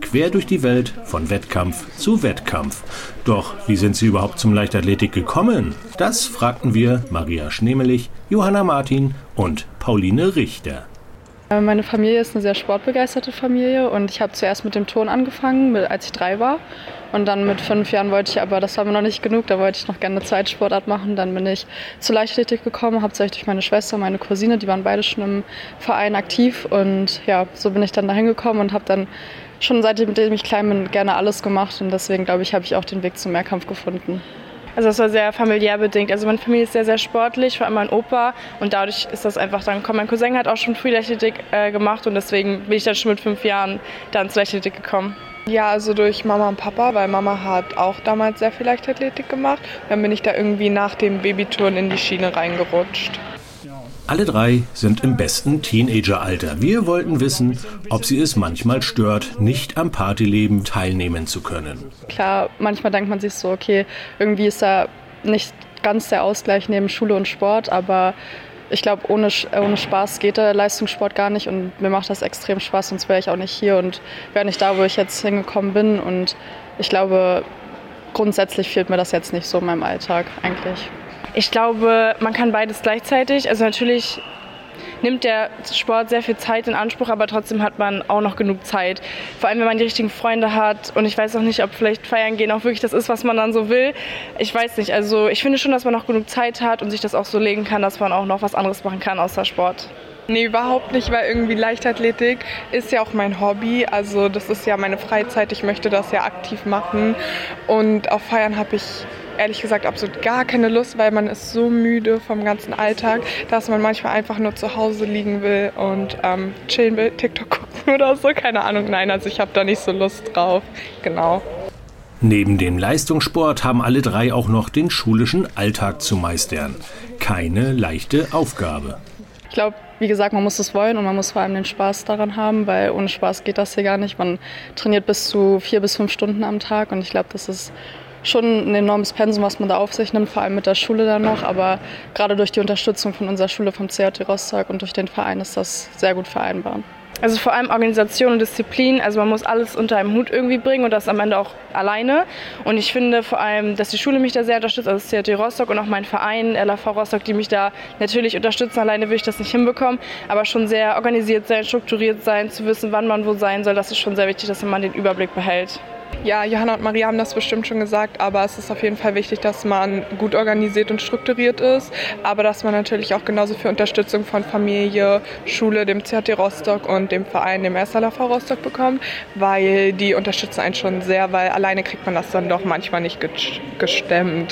quer durch die Welt, von Wettkampf zu Wettkampf. Doch wie sind sie überhaupt zum Leichtathletik gekommen? Das fragten wir Maria Schneemelich, Johanna Martin und Pauline Richter. Meine Familie ist eine sehr sportbegeisterte Familie und ich habe zuerst mit dem Turnen angefangen, als ich 3 war. Und dann mit 5 Jahren wollte ich, aber das war mir noch nicht genug, da wollte ich noch gerne eine zweite Sportart machen. Dann bin ich zur Leichtathletik gekommen, hauptsächlich durch meine Schwester und meine Cousine, die waren beide schon im Verein aktiv. Und ja, so bin ich dann dahin gekommen und habe dann schon seitdem ich klein bin gerne alles gemacht. Und deswegen, glaube ich, habe ich auch den Weg zum Mehrkampf gefunden. Also das war sehr familiär bedingt. Also meine Familie ist sehr, sehr sportlich, vor allem mein Opa. Und dadurch ist das einfach dann gekommen. Mein Cousin hat auch schon früh Leichtathletik gemacht und deswegen bin ich dann schon mit 5 Jahren dann zur Leichtathletik gekommen. Ja, also durch Mama und Papa, weil Mama hat auch damals sehr viel Leichtathletik gemacht. Dann bin ich da irgendwie nach dem Babyturnen in die Schiene reingerutscht. Alle 3 sind im besten Teenageralter. Wir wollten wissen, ob sie es manchmal stört, nicht am Partyleben teilnehmen zu können. Klar, manchmal denkt man sich so, okay, irgendwie ist da nicht ganz der Ausgleich neben Schule und Sport, aber ich glaube, ohne Spaß geht der Leistungssport gar nicht und mir macht das extrem Spaß, sonst wäre ich auch nicht hier und wäre nicht da, wo ich jetzt hingekommen bin. Und ich glaube, grundsätzlich fehlt mir das jetzt nicht so in meinem Alltag eigentlich. Ich glaube, man kann beides gleichzeitig. Also natürlich nimmt der Sport sehr viel Zeit in Anspruch, aber trotzdem hat man auch noch genug Zeit. Vor allem, wenn man die richtigen Freunde hat. Und ich weiß auch nicht, ob vielleicht feiern gehen auch wirklich das ist, was man dann so will. Ich weiß nicht. Also ich finde schon, dass man noch genug Zeit hat und sich das auch so legen kann, dass man auch noch was anderes machen kann außer Sport. Nee, überhaupt nicht, weil irgendwie Leichtathletik ist ja auch mein Hobby. Also das ist ja meine Freizeit. Ich möchte das ja aktiv machen. Und auf Feiern habe ich ehrlich gesagt absolut gar keine Lust, weil man ist so müde vom ganzen Alltag, dass man manchmal einfach nur zu Hause liegen will und chillen will, TikTok gucken oder so. Keine Ahnung, nein, also ich habe da nicht so Lust drauf. Genau. Neben dem Leistungssport haben alle 3 auch noch den schulischen Alltag zu meistern. Keine leichte Aufgabe. Ich glaube, wie gesagt, man muss es wollen und man muss vor allem den Spaß daran haben, weil ohne Spaß geht das hier gar nicht. Man trainiert bis zu 4 bis 5 Stunden am Tag und ich glaube, das ist schon ein enormes Pensum, was man da auf sich nimmt, vor allem mit der Schule dann noch. Aber gerade durch die Unterstützung von unserer Schule, vom CAT Rostock und durch den Verein ist das sehr gut vereinbar. Also vor allem Organisation und Disziplin, also man muss alles unter einem Hut irgendwie bringen und das am Ende auch alleine. Und ich finde vor allem, dass die Schule mich da sehr unterstützt, also das CAT Rostock und auch mein Verein, LAV Rostock, die mich da natürlich unterstützen. Alleine würde ich das nicht hinbekommen, aber schon sehr organisiert sein, strukturiert sein, zu wissen, wann man wo sein soll, das ist schon sehr wichtig, dass man den Überblick behält. Ja, Johanna und Maria haben das bestimmt schon gesagt, aber es ist auf jeden Fall wichtig, dass man gut organisiert und strukturiert ist, aber dass man natürlich auch genauso viel Unterstützung von Familie, Schule, dem CAT Rostock und dem Verein, dem SLAV Rostock bekommt, weil die unterstützen einen schon sehr, weil alleine kriegt man das dann doch manchmal nicht gestemmt.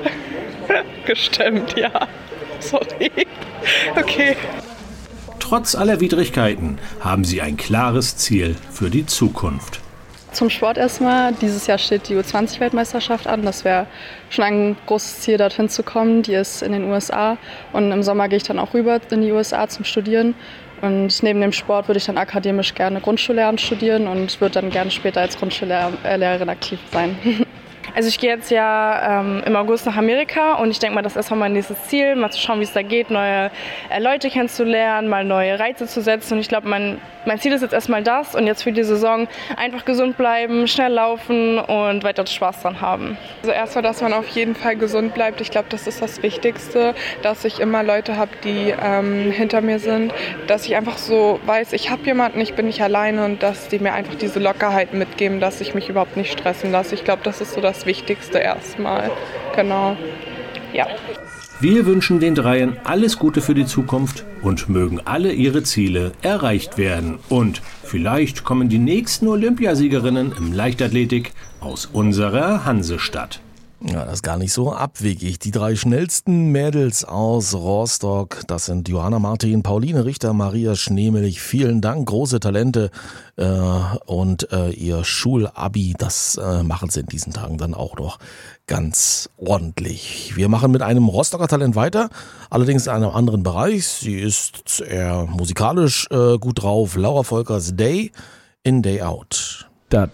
Gestemmt, ja. Sorry. Okay. Trotz aller Widrigkeiten haben sie ein klares Ziel für die Zukunft. Zum Sport erstmal. Dieses Jahr steht die U20-Weltmeisterschaft an. Das wäre schon ein großes Ziel, dorthin zu kommen. Die ist in den USA und im Sommer gehe ich dann auch rüber in die USA zum Studieren. Und neben dem Sport würde ich dann akademisch gerne Grundschullehramt studieren und würde dann gerne später als Grundschullehrerin aktiv sein. Also ich gehe jetzt ja im August nach Amerika und ich denke mal, das ist erstmal mein nächstes Ziel, mal zu schauen, wie es da geht, neue Leute kennenzulernen, mal neue Reize zu setzen. Und ich glaube, mein Ziel ist jetzt erstmal das und jetzt für die Saison einfach gesund bleiben, schnell laufen und weiter Spaß dran haben. Also erstmal, dass man auf jeden Fall gesund bleibt. Ich glaube, das ist das Wichtigste, dass ich immer Leute habe, die hinter mir sind, dass ich einfach so weiß, ich habe jemanden, ich bin nicht alleine und dass die mir einfach diese Lockerheit mitgeben, dass ich mich überhaupt nicht stressen lasse. Ich glaube, das ist so das Wichtigste erstmal. Genau. Ja. Wir wünschen den Dreien alles Gute für die Zukunft und mögen alle ihre Ziele erreicht werden. Und vielleicht kommen die nächsten Olympiasiegerinnen im Leichtathletik aus unserer Hansestadt. Ja, das ist gar nicht so abwegig. Die 3 schnellsten Mädels aus Rostock, das sind Johanna Martin, Pauline Richter, Maria Schneemelich. Vielen Dank, große Talente und ihr Schulabi, das machen sie in diesen Tagen dann auch noch ganz ordentlich. Wir machen mit einem Rostocker Talent weiter, allerdings in einem anderen Bereich. Sie ist eher musikalisch gut drauf. Laura Volkers Day in, Day out. Das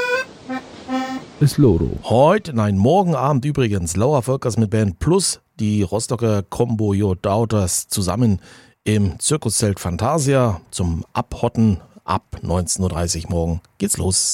ist Loro. Morgen Abend übrigens, Laura Volkers mit Band plus die Rostocker Combo Your Daughters zusammen im Zirkuszelt Fantasia zum Abhotten ab 19:30 Uhr morgen. Geht's los.